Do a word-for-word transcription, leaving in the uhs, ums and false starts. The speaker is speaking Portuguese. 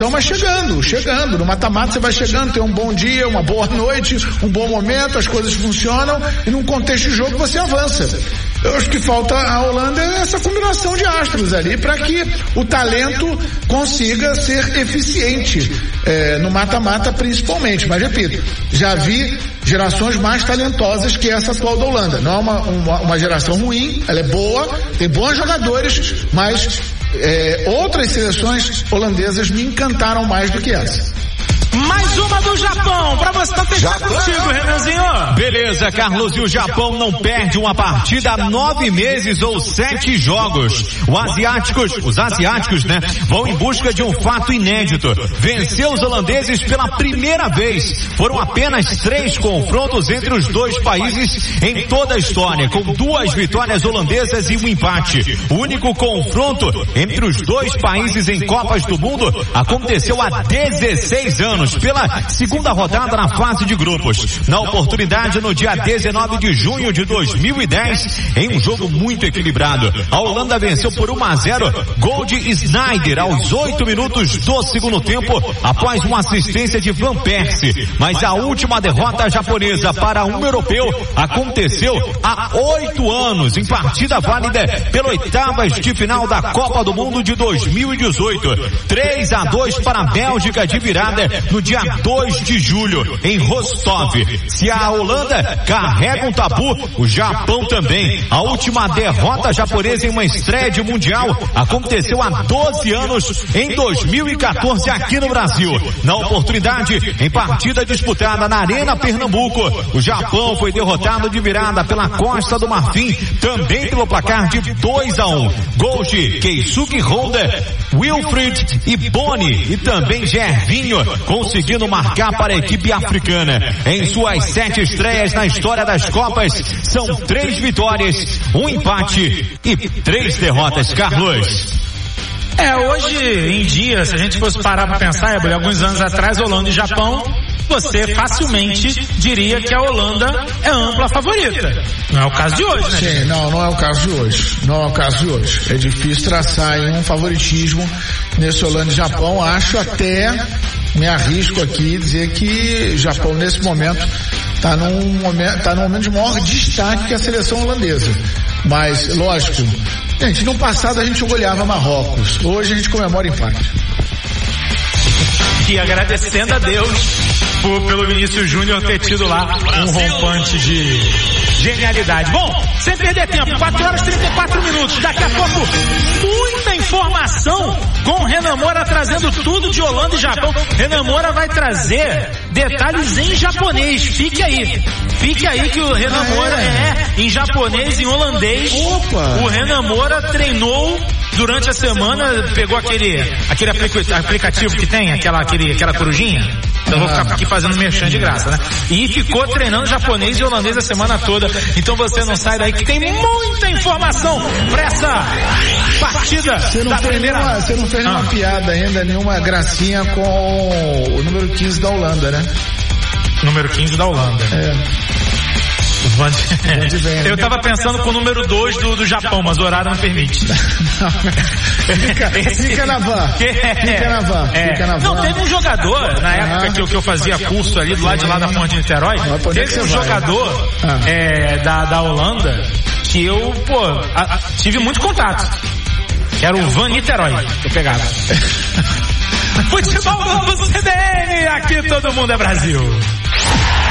mas chegando, chegando, no mata-mata você vai chegando, tem um bom dia, uma boa noite, um bom momento, as coisas funcionam e num contexto de jogo você avança. Eu acho que falta a Holanda essa combinação de astros ali para que o talento consiga ser eficiente é, no mata-mata principalmente, mas repito, já vi gerações mais talentosas que essa atual da Holanda. Não é uma, uma, uma geração ruim, ela é boa, tem bons jogadores, mas É, outras seleções holandesas me encantaram mais do que essa. Mais uma do Japão, pra você tá fechado contigo, Renanzinho. Beleza, Carlos, e o Japão não perde uma partida há nove meses ou sete jogos. Os asiáticos, os asiáticos, né, vão em busca de um fato inédito. Venceu os holandeses pela primeira vez. Foram apenas três confrontos entre os dois países em toda a história, com duas vitórias holandesas e um empate. O único confronto entre os dois países em Copas do Mundo aconteceu há dezesseis anos. Pela segunda rodada na fase de grupos. Na oportunidade, no dia dezenove de junho de dois mil e dez, em um jogo muito equilibrado. A Holanda venceu por um a zero, gol de Sneijder aos oito minutos do segundo tempo, após uma assistência de Van Persie. Mas a última derrota japonesa para um europeu aconteceu há oito anos, em partida válida pela oitavas de final da Copa do Mundo de dois mil e dezoito. três a dois para a Bélgica de virada no dia dois de julho, em Rostov. Se a Holanda carrega um tabu, o Japão também. A última derrota japonesa em uma estreia de mundial aconteceu há doze anos, em dois mil e quatorze, aqui no Brasil. Na oportunidade, em partida disputada na Arena Pernambuco, o Japão foi derrotado de virada pela Costa do Marfim, também pelo placar de dois a um. Gols de Keisuke Honda, Wilfried e Boni, e também Gervinho, conseguindo marcar para a equipe africana. Em suas sete estreias na história das Copas, são três vitórias, um empate e três derrotas, Carlos. É, hoje em dia, se a gente fosse parar para pensar, é, alguns anos atrás, Holanda e Japão, você facilmente diria que a Holanda é a ampla favorita. Não é o caso de hoje, né? Sim, não, não é o caso de hoje. Não é o caso de hoje. É difícil traçar aí um favoritismo nesse Holanda e Japão. Acho até, me arrisco aqui dizer que o Japão nesse momento está num momento, tá num momento de maior destaque que a seleção holandesa. Mas, lógico, gente, no passado a gente olhava Marrocos. Hoje a gente comemora empate. E agradecendo a Deus por, pelo Vinícius Júnior ter tido lá um rompante de genialidade. Bom, sem perder tempo, quatro horas e trinta e quatro minutos. Daqui a pouco, muita informação com o Renan Moura trazendo tudo de Holanda e Japão. Renan Moura vai trazer detalhes em japonês. Fique aí. Fique aí que o Renan Moura é em japonês, em holandês. Opa. O Renan Moura treinou durante a semana, pegou aquele, aquele aplicativo que tem, aquela, aquele, aquela corujinha. Então vou ficar aqui fazendo merchan de graça, né? E ficou treinando japonês e holandês a semana toda. Então você não sai daí que tem muita informação pra essa partida você não da fez primeira. Nenhuma, você não fez ah. nenhuma piada ainda, nenhuma gracinha com o número quinze da Holanda, né? Número quinze da Holanda. É. Eu tava pensando com o número dois do, do Japão, mas o horário não permite. fica, fica na van. Fica na van. É. Fica na van. Não, teve um jogador, na época que eu, que eu fazia curso ali do lado de lá da Ponte de Niterói, teve um jogador ah. é, da, da Holanda que eu, pô, a, a, tive muito contato. Era o Van Niterói que eu pegava. Futebol Globo C D N, aqui todo mundo é Brasil.